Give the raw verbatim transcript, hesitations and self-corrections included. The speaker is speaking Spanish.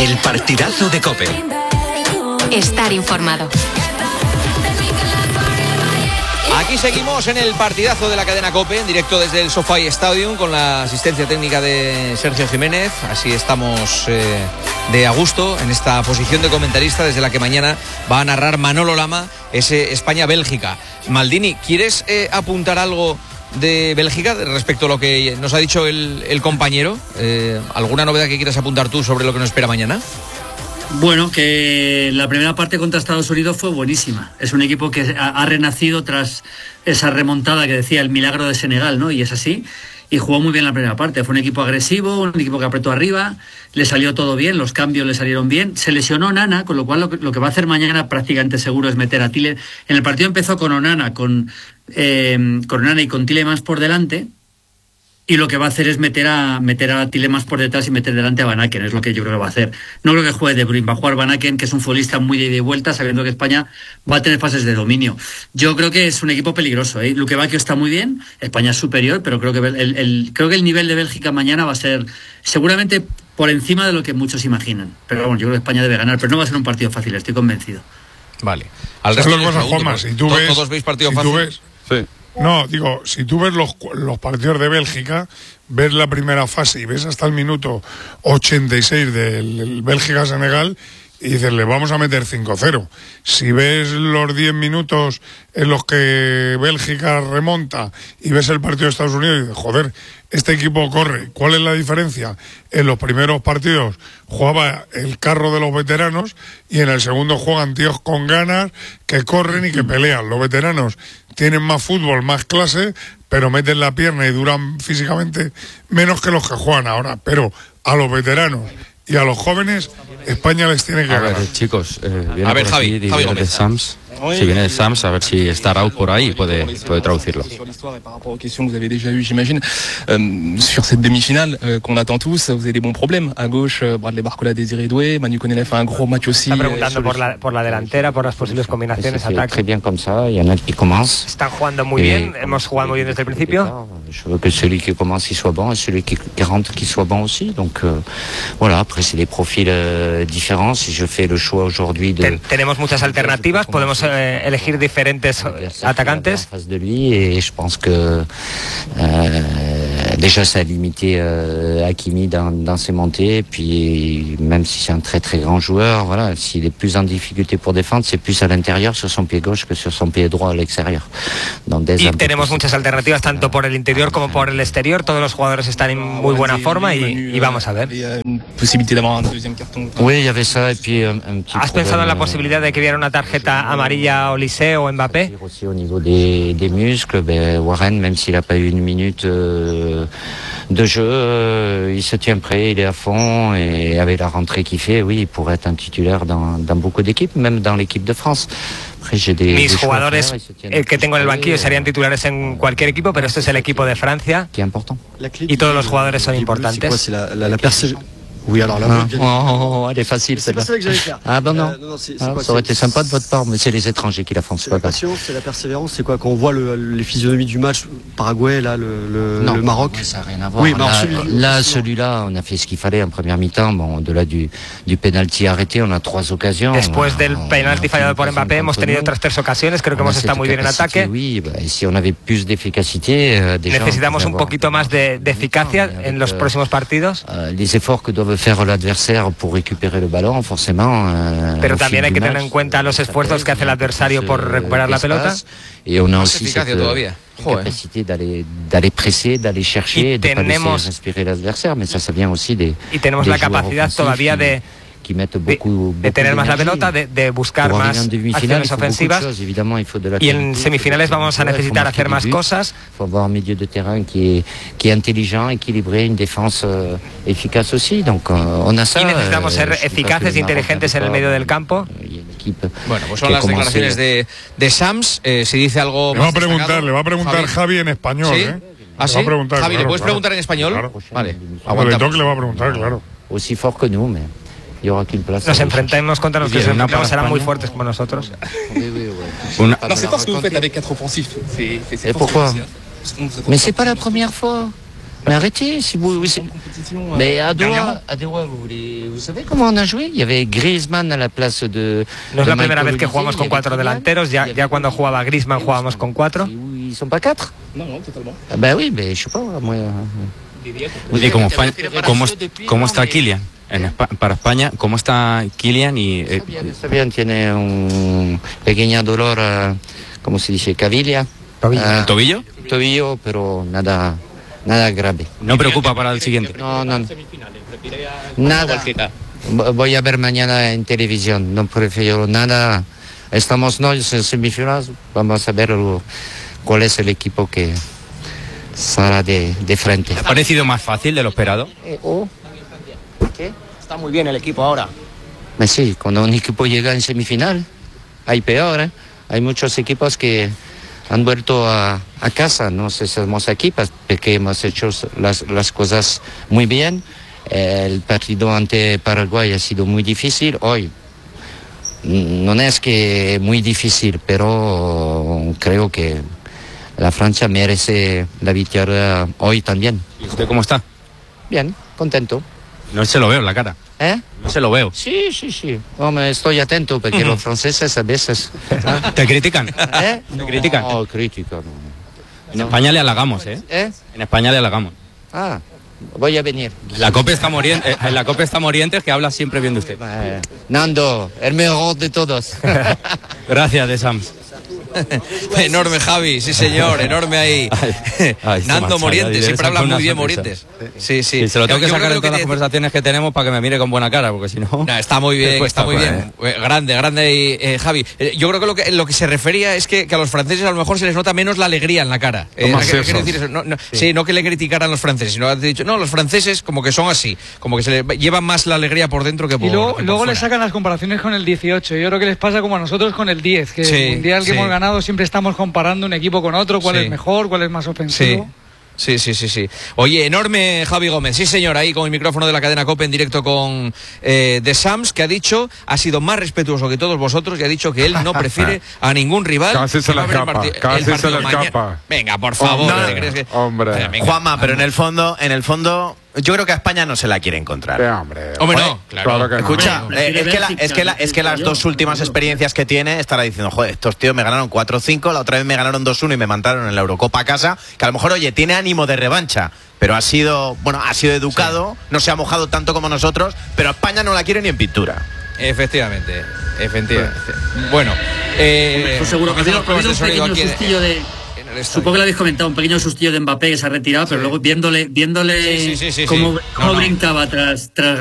El partidazo de COPE. Estar informado. Aquí seguimos en el partidazo de la cadena COPE, en directo desde el SoFi Stadium, con la asistencia técnica de Sergio Jiménez. Así estamos eh, de a gusto en esta posición de comentarista, desde la que mañana va a narrar Manolo Lama ese España-Bélgica. Maldini, ¿quieres eh, apuntar algo de Bélgica respecto a lo que nos ha dicho el, el compañero? Eh, ¿Alguna novedad que quieras apuntar tú sobre lo que nos espera mañana? Bueno, que la primera parte contra Estados Unidos fue buenísima. Es un equipo que ha, ha renacido tras esa remontada que decía el milagro de Senegal, ¿no? Y es así. Y jugó muy bien la primera parte. Fue un equipo agresivo, un equipo que apretó arriba, le salió todo bien, los cambios le salieron bien. Se lesionó Onana, con lo cual lo que, lo que va a hacer mañana prácticamente seguro es meter a Tile. En el partido empezó con Onana, con, eh, con Onana y con Tielemans por delante. Y lo que va a hacer es meter a meter a Tielemans por detrás y meter delante a Van Aken, es lo que yo creo que va a hacer. No creo que juegue De Bruyne, va a jugar Van Aken, que es un futbolista muy de ida y vuelta, sabiendo que España va a tener fases de dominio. Yo creo que es un equipo peligroso, ¿eh? Luque Bacchio está muy bien, España es superior, pero creo que el, el, creo que el nivel de Bélgica mañana va a ser seguramente por encima de lo que muchos imaginan. Pero bueno, yo creo que España debe ganar, pero no va a ser un partido fácil, estoy convencido. Vale. Al resto de cosas, Juanma, si tú ves, ¿todos veis partido si fácil? Tú ves, sí. No, digo, si tú ves los, los partidos de Bélgica, ves la primera fase y ves hasta el minuto ochenta y seis del Bélgica-Senegal y dices, le vamos a meter cinco cero. Si ves los diez minutos en los que Bélgica remonta y ves el partido de Estados Unidos y dices, joder, este equipo corre. ¿Cuál es la diferencia? En los primeros partidos jugaba el carro de los veteranos y en el segundo juegan tíos con ganas que corren y que pelean. Los veteranos tienen más fútbol, más clase, pero meten la pierna y duran físicamente menos que los que juegan ahora. Pero a los veteranos y a los jóvenes, España les tiene que a ganar. ver, chicos, eh, viene a ver, por Javi, aquí, Javi viene de Sams. Si viene de Sams, a ver si está Raúl por ahí y puede, puede traducirlo. Par rapport aux questions que vous avez déjà eues, j'imagine, euh, sur cette demi-finale euh, qu'on attend tous, vous avez des bons problèmes. À gauche, euh, Bradley Barcola, Désiré Doué, Manu Koné fait un gros match aussi. Está preguntando por la, por la delantera, por las posibles combinaciones, ataques. Très bien comme ça, il y en a qui commencent. Están jugando muy bien, hemos jugado muy bien desde el principio. Je veux que celui qui commence il soit bon et celui qui, qui rentre qui soit bon aussi. Donc euh, voilà, après c'est des profils euh, différents. Si je fais le choix aujourd'hui de... Ten, tenemos muchas alternativas, podemos eh, elegir diferentes atacantes. En face de lui et je pense que euh, déjà ça a limité euh, Hakimi dans, dans ses montées. Et puis même si c'est un très très grand joueur, voilà, s'il est plus en difficulté pour défendre, c'est plus à l'intérieur sur son pied gauche que sur son pied droit à l'extérieur. Donc y tenemos muchas alternativas tanto por el interior como por el exterior. Todos los jugadores están en muy buena forma y, y vamos a ver. Oui, il y avait ça et puis un, un petit ¿Has pensado en la posibilidad de que hubiera una tarjeta amarilla a Olise o Mbappé? Aussi au niveau des, des muscles, ben Warren, même s'il n'a pas eu une minute euh, de jeu, euh, il se tient prêt, il est à fond et avec la rentrée qu'il fait, oui, il pourrait être un titulaire dans, dans beaucoup d'équipes, même dans l'équipe de France. Après, j'ai des, Mis des jugadores el que tengo en el banquillo serían titulares en cualquier equipo, pero este es el equipo de Francia y todos los jugadores son importantes. Oui, alors là, ah, oh, oh, elle est facile. C'est pas ça que j'allais faire. Ah ben non, euh, non, non c'est, c'est ah, quoi, ça aurait c'est, été sympa de votre part, mais c'est les étrangers qui la font. C'est la patience, c'est la persévérance, c'est quoi quand on voit le, les physionomies du match, Paraguay, là, le, le, non, le Maroc. Ça n'a rien à voir. Oui, là, celui, là celui-là, on a fait ce qu'il fallait en première mi-temps. Bon, au-delà du, du penalty arrêté, on a trois occasions. Después del penalti fallado por Mbappé, hemos tenido otras tres ocasiones. Creo que hemos estado muy bien en ataque. Oui, bah, si on avait plus d'efficacité, euh, déjà, necesitamos un poquito más de, de eficacia en los próximos partidos. Euh, les efforts que doivent faire l'adversaire pour récupérer le ballon, forcément. Euh, Pero también hay que tener en cuenta los esfuerzos que hace el adversario por recuperar la pelota. Y on a aussi cette capacité d'aller d'aller presser, d'aller chercher, de pas laisser respirer l'adversaire, mais ça, ça vient aussi des. Y tenemos la capacidad todavía de qui mettent beaucoup, de, de tener más la pelota, de, de buscar más acciones ofensivas. Y en semifinales vamos a necesitar hacer más cosas. Il faut avoir un milieu de terrain qui est, qui est intelligent, équilibré, une défense euh, efficace aussi. Donc euh, on a ça. Y necesitamos ser eficaces e inteligentes en el medio del campo. Bueno, pues son las declaraciones de, de Sams. Eh, si dice algo. Le va a preguntar, le va a preguntar Javi, Javi en español. ¿Sí? ¿eh? ¿Ah, sí? Va a preguntar, Javi, claro, ¿le puedes claro. preguntar en español? Claro. Vale. Aguantamos. Le va a preguntar, claro. Aussi fort que nous, mais. Nos enfrentamos contra los que nos enfrentamos, serán muy fuertes como nosotros. Una... No, c'est fort ce que vous faites avec quatre offensifs. C'est, c'est, c'est Et pourquoi? Mais c'est pas la première fois. Mais arrêtez, si vous... vous mais à Doha, à Doha vous, voulez, vous savez comment on a joué? Il y avait Griezmann à la place de... No es de la primera Michael vez que Olise, jugamos con cuatro delanteros, ya, ya cuando jugaba Griezmann jugábamos con cuatro. Ils sont pas quatre? Non, non, totalement. Ah ben oui, mais je sais pas, moi... Y como España, ¿cómo, cómo está Kylian? En Espa para España, ¿cómo está Kylian? Y, eh, está bien, está bien, tiene un pequeño dolor, uh, ¿cómo se dice? Cavilla. ¿Tobillo? Uh, ¿Tobillo? Tobillo, pero nada, nada grave. ¿No preocupa para el siguiente? No, no, nada. Voy a ver mañana en televisión, no prefiero nada. Estamos no en semifinales, vamos a ver lo, cuál es el equipo que saldrá de, de frente. ¿Te ha parecido más fácil de lo esperado? Eh, oh. ¿Qué? Está muy bien el equipo ahora. Pues sí, cuando un equipo llega en semifinal, hay peor, ¿eh? Hay muchos equipos que han vuelto a, a casa, no sé si somos aquí porque hemos hecho las, las cosas muy bien. El partido ante Paraguay ha sido muy difícil. Hoy no es que muy difícil, pero creo que la Francia merece la victoria hoy también. ¿Y usted cómo está? Bien, contento. No se lo veo en la cara. ¿Eh? No se lo veo. Sí, sí, sí. Hombre, estoy atento porque los franceses a veces... ¿Ah? ¿Te critican? ¿Eh? ¿Te no, critican? No, crítica, no. En no. España le halagamos, ¿eh? ¿Eh? En España le halagamos. Ah, voy a venir. La Copa está Morientes, en la Copa está Morientes, que habla siempre bien de usted. Eh, Nando, el mejor de todos. Gracias, de Sams. Enorme Javi, sí señor, enorme ahí. Ay, ay, Nando Morientes, siempre habla muy bien Morientes. Sí, sí. Y se lo tengo que Yo sacar creo en todas que las conversaciones que tenemos para que me mire con buena cara, porque si no... No, está muy bien, está muy bien. Eh. Grande, grande eh, Javi. Eh, yo creo que lo, que lo que se refería es que, que a los franceses a lo mejor se les nota menos la alegría en la cara. Eh, no, que, quiero decir eso. No, no, sí. sí, no que le criticaran los franceses, sino que dicho, no, los franceses como que son así, como que se les llevan más la alegría por dentro que por Y luego, que por luego fuera. le sacan las comparaciones con el dieciocho. Yo creo que les pasa como a nosotros con el diez, que sí, el mundial que sí. hemos ganado siempre estamos comparando un equipo con otro, cuál sí. es mejor, cuál es más ofensivo. Sí. Sí, sí, sí, sí. Oye, enorme Javi Gómez, sí señor, ahí con el micrófono de la cadena COPE en directo con eh, The Sams, que ha dicho, ha sido más respetuoso que todos vosotros y ha dicho que él no prefiere a ningún rival. Casi se la escapa, casi se la escapa. Venga, por favor. Hombre, ¿te crees que... hombre. Venga, Juanma, pero en el fondo, en el fondo, yo creo que a España no se la quiere encontrar. Sí, hombre, hombre, no, claro. claro que Escucha, no. eh, es, que la, es, que la, es que las dos últimas experiencias que tiene estará diciendo, joder, estos tíos me ganaron cuatro cinco, la otra vez me ganaron dos uno y me mandaron en la Eurocopa a casa, que a lo mejor, oye, tiene ánimo de revancha, pero ha sido, bueno, ha sido educado, sí. no se ha mojado tanto como nosotros, pero a España no la quiere ni en pintura. Efectivamente, efectivamente. Bueno, eh, pues seguro que ha habido un pequeño sustillo de... Supongo que lo habéis comentado, un pequeño sustillo de Mbappé que se ha retirado, sí. pero luego viéndole, viéndole sí, sí, sí, sí, cómo, sí. cómo no, brincaba no. tras, tras